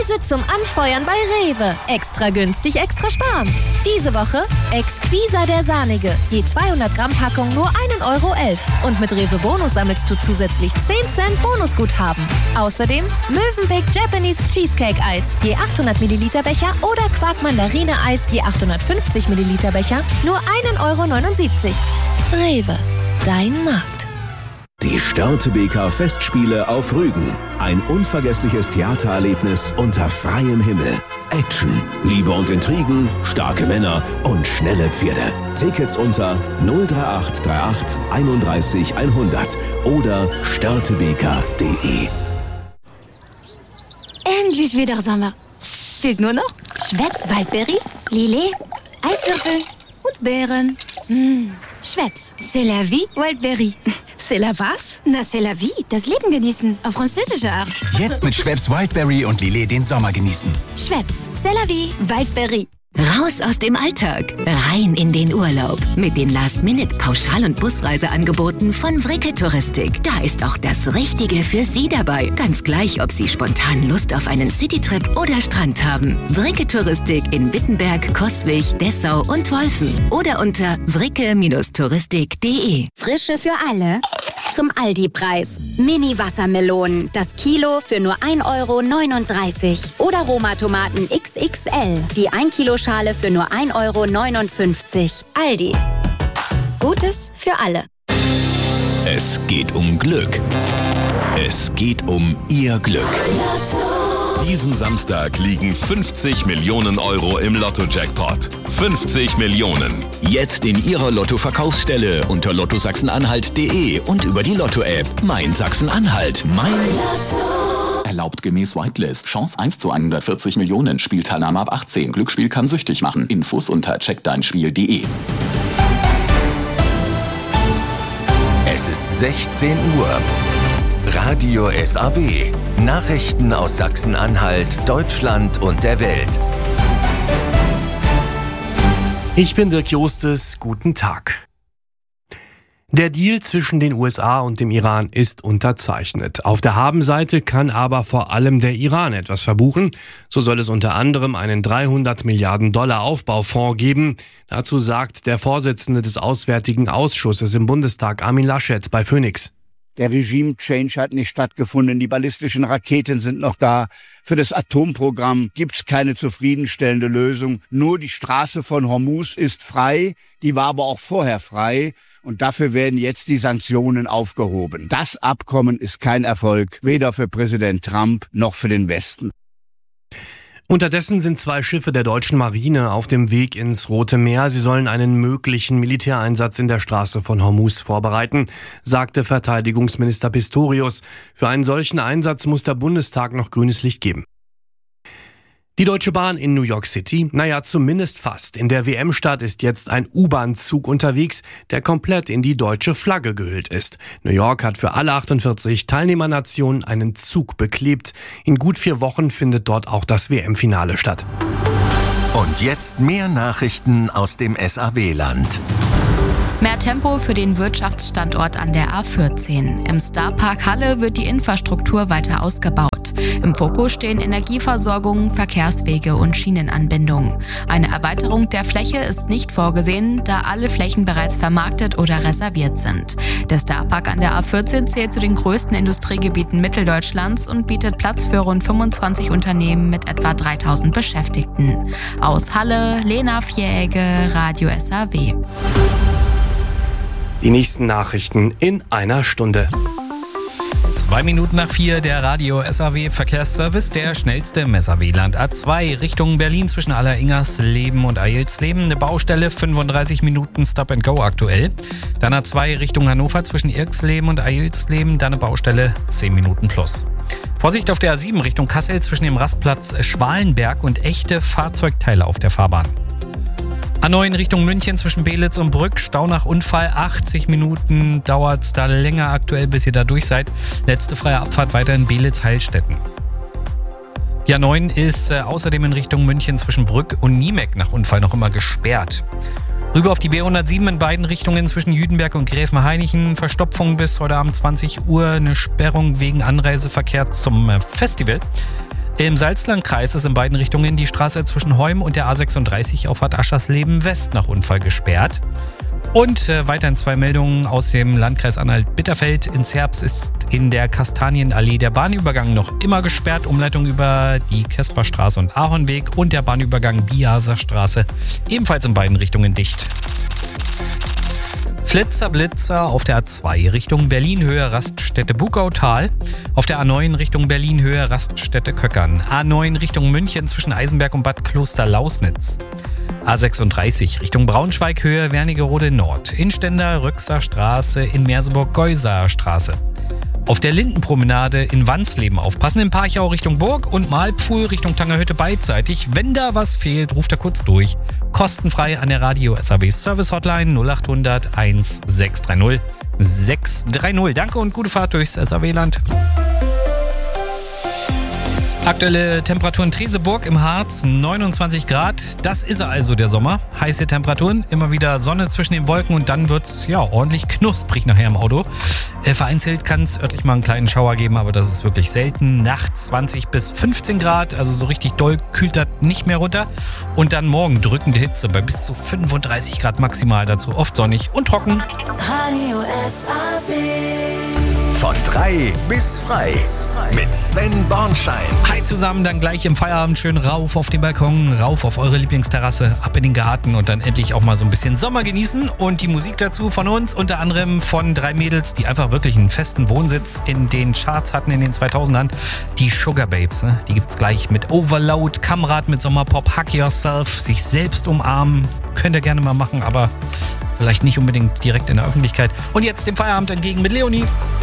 Preise zum Anfeuern bei Rewe. Extra günstig, extra sparen. Diese Woche Exquisa der Sahnige. Je 200 Gramm Packung nur 1,11 € Und mit Rewe Bonus sammelst du zusätzlich 10 Cent Bonusguthaben. Außerdem Mövenpick Japanese Cheesecake Eis. Je 800 Milliliter Becher oder Quark Mandarine Eis je 850 Milliliter Becher nur 1,79 €. Rewe, dein Markt. Die Störtebeker Festspiele auf Rügen. Ein unvergessliches Theatererlebnis unter freiem Himmel. Action, Liebe und Intrigen, starke Männer und schnelle Pferde. Tickets unter 03838 31 100 oder störtebeker.de. Endlich wieder Sommer. Fehlt nur noch Schweppes Waldberry, Lillet, Eiswürfel und Beeren. Schweppes, c'est la vie, Waldberry. C'est la was? Na, c'est la vie, das Leben genießen, auf französische Art. Jetzt mit Schweppes Wildberry und Lillet den Sommer genießen. Schweppes, c'est la vie, Waldberry. Raus aus dem Alltag, rein in den Urlaub. Mit den Last-Minute-Pauschal- und Busreiseangeboten von Vricke Touristik. Da ist auch das Richtige für Sie dabei. Ganz gleich, ob Sie spontan Lust auf einen Citytrip oder Strand haben. Vricke Touristik in Wittenberg, Coswig, Dessau und Wolfen. Oder unter vricke-touristik.de. Frische für alle. Zum Aldi-Preis. Mini-Wassermelonen. Das Kilo für nur 1,39 € Oder Roma-Tomaten XXL. Die 1 Kilo Schale für nur 1,59 €. Aldi. Gutes für alle. Es geht um Glück. Es geht um Ihr Glück. Diesen Samstag liegen 50 Millionen € im Lotto-Jackpot. 50 Millionen. Jetzt in Ihrer Lotto-Verkaufsstelle unter lottosachsen-anhalt.de und über die Lotto-App. Mein Sachsen-Anhalt. Mein Lotto. Erlaubt gemäß Whitelist. Chance 1 zu 140 Millionen. Spielteilnahme ab 18. Glücksspiel kann süchtig machen. Infos unter checkdeinspiel.de. Es ist 16 Uhr. Radio SAW. Nachrichten aus Sachsen-Anhalt, Deutschland und der Welt. Ich bin Dirk Jostes. Guten Tag. Der Deal zwischen den USA und dem Iran ist unterzeichnet. Auf der Habenseite kann aber vor allem der Iran etwas verbuchen. So soll es unter anderem einen 300 Milliarden $ Aufbaufonds geben. Dazu sagt der Vorsitzende des Auswärtigen Ausschusses im Bundestag, Armin Laschet, bei Phoenix. Der Regime-Change hat nicht stattgefunden, die ballistischen Raketen sind noch da. Für das Atomprogramm gibt's keine zufriedenstellende Lösung. Nur die Straße von Hormuz ist frei, die war aber auch vorher frei. Und dafür werden jetzt die Sanktionen aufgehoben. Das Abkommen ist kein Erfolg, weder für Präsident Trump noch für den Westen. Unterdessen sind 2 Schiffe der deutschen Marine auf dem Weg ins Rote Meer. Sie sollen einen möglichen Militäreinsatz in der Straße von Hormuz vorbereiten, sagte Verteidigungsminister Pistorius. Für einen solchen Einsatz muss der Bundestag noch grünes Licht geben. Die Deutsche Bahn in New York City? Naja, zumindest fast. In der WM-Stadt ist jetzt ein U-Bahn-Zug unterwegs, der komplett in die deutsche Flagge gehüllt ist. New York hat für alle 48 Teilnehmernationen einen Zug beklebt. In gut 4 Wochen findet dort auch das WM-Finale statt. Und jetzt mehr Nachrichten aus dem SAW-Land. Mehr Tempo für den Wirtschaftsstandort an der A14. Im Starpark Halle wird die Infrastruktur weiter ausgebaut. Im Fokus stehen Energieversorgung, Verkehrswege und Schienenanbindungen. Eine Erweiterung der Fläche ist nicht vorgesehen, da alle Flächen bereits vermarktet oder reserviert sind. Der Starpark an der A14 zählt zu den größten Industriegebieten Mitteldeutschlands und bietet Platz für rund 25 Unternehmen mit etwa 3000 Beschäftigten. Aus Halle, Lena Vieregge, Radio SAW. Die nächsten Nachrichten in einer Stunde. 2 Minuten nach 4 der Radio SAW Verkehrsservice, der schnellste im SAW-Land. A2 Richtung Berlin zwischen Alleringersleben und Eilsleben. Eine Baustelle, 35 Minuten Stop and Go aktuell. Dann A2 Richtung Hannover zwischen Irxleben und Eilsleben. Dann eine Baustelle, 10 Minuten plus. Vorsicht auf der A7 Richtung Kassel zwischen dem Rastplatz Schwalenberg und echte Fahrzeugteile auf der Fahrbahn. A9 Richtung München zwischen Belitz und Brück, Stau nach Unfall, 80 Minuten dauert es da länger aktuell, bis ihr da durch seid. Letzte freie Abfahrt weiter in Belitz-Heilstätten. Die A9 ist außerdem in Richtung München zwischen Brück und Niemeck nach Unfall noch immer gesperrt. Rüber auf die B107 in beiden Richtungen zwischen Jüdenberg und Gräfenhainichen. Verstopfung bis heute Abend 20 Uhr, eine Sperrung wegen Anreiseverkehr zum Festival. Im Salzlandkreis ist in beiden Richtungen die Straße zwischen Heum und der A36 auf Bad Aschersleben West nach Unfall gesperrt. Und weiterhin 2 Meldungen aus dem Landkreis Anhalt-Bitterfeld. In Zerbst ist in der Kastanienallee der Bahnübergang noch immer gesperrt. Umleitung über die Kesperstraße und Ahornweg und der Bahnübergang Biaser Straße ebenfalls in beiden Richtungen dicht. Blitzer auf der A2 Richtung Berlin-Höhe Raststätte Bugautal. Auf der A9 Richtung Berlin-Höhe Raststätte Köckern. A9 Richtung München zwischen Eisenberg und Bad Kloster-Lausnitz. A36 Richtung Braunschweig-Höhe Wernigerode Nord. Instender Röxer Straße in Merseburg-Geuser Straße. Auf der Lindenpromenade in Wansleben aufpassen, in Parchau Richtung Burg und Malpfuhl Richtung Tangerhütte beidseitig. Wenn da was fehlt, ruft er kurz durch. Kostenfrei an der Radio SAW Service Hotline 0800 1630 630. Danke und gute Fahrt durchs SAW-Land. Aktuelle Temperatur in Treseburg im Harz 29 Grad. Das ist also der Sommer. Heiße Temperaturen, immer wieder Sonne zwischen den Wolken und dann wird's ordentlich knusprig nachher im Auto. Vereinzelt kann es örtlich mal einen kleinen Schauer geben, aber das ist wirklich selten. Nachts 20 bis 15 Grad, also so richtig doll kühlt das nicht mehr runter. Und dann morgen drückende Hitze bei bis zu 35 Grad maximal, dazu oft sonnig und trocken. Radio SAW. Von 3 bis frei mit Sven Bornschein. Hi zusammen, dann gleich im Feierabend schön rauf auf den Balkon, rauf auf eure Lieblingsterrasse, ab in den Garten und dann endlich auch mal so ein bisschen Sommer genießen. Und die Musik dazu von uns, unter anderem von 3 Mädels, die einfach wirklich einen festen Wohnsitz in den Charts hatten in den 2000ern. Die Sugar Babes, ne? Die gibt's gleich mit Overload, Kamrad mit Sommerpop, Hug Yourself, sich selbst umarmen. Könnt ihr gerne mal machen, aber vielleicht nicht unbedingt direkt in der Öffentlichkeit. Und jetzt den Feierabend entgegen mit Leonie.